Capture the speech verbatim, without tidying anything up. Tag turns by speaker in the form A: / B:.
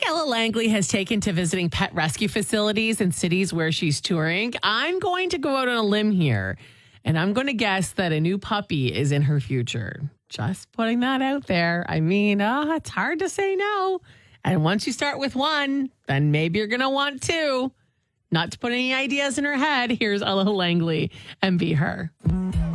A: Ella Langley has taken to visiting pet rescue facilities in cities where she's touring. I'm going to go out on a limb here, and I'm going to guess that a new puppy is in her future. Just putting that out there. I mean, uh, it's hard to say no. And once you start with one, then maybe you're going to want two. Not to put any ideas in her head, here's Ella Langley and Be Her.